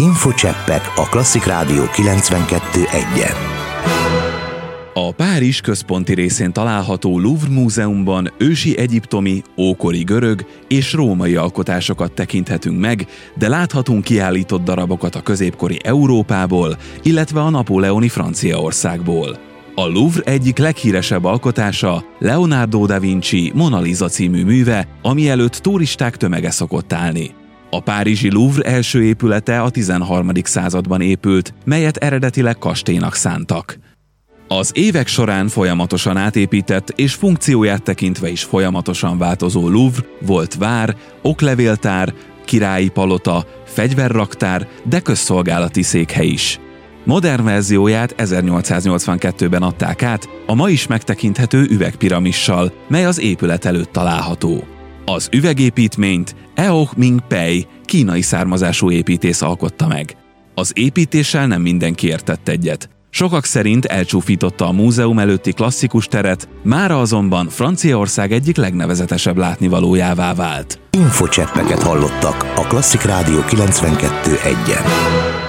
Infocseppek a Klasszik Rádió 92.1-en. A Párizs központi részén található Louvre Múzeumban ősi egyiptomi, ókori görög és római alkotásokat tekinthetünk meg, de láthatunk kiállított darabokat a középkori Európából, illetve a napóleoni Franciaországból. A Louvre egyik leghíresebb alkotása Leonardo da Vinci Mona Lisa című műve, ami előtt turisták tömege szokott állni. A párizsi Louvre első épülete a 13. században épült, melyet eredetileg kastélynak szántak. Az évek során folyamatosan átépített és funkcióját tekintve is folyamatosan változó Louvre volt vár, oklevéltár, királyi palota, fegyverraktár, de közszolgálati székhely is. Modern verzióját 1882-ben adták át, a ma is megtekinthető üvegpiramissal, mely az épület előtt található. Az üvegépítményt Eoh Ming-pei, kínai származású építész alkotta meg. Az építéssel nem mindenki értett egyet. Sokak szerint elcsúfította a múzeum előtti klasszikus teret, mára azonban Franciaország egyik legnevezetesebb látnivalójává vált. Infocseppeket hallottak a Klasszik Rádió 92.1-en.